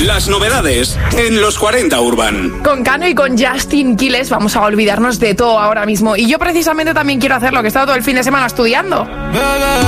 Las novedades en los 40 Urban. Con Cano y con Justin Quiles vamos a olvidarnos de todo ahora mismo. Y yo precisamente también quiero hacer lo que he estado todo el fin de semana estudiando.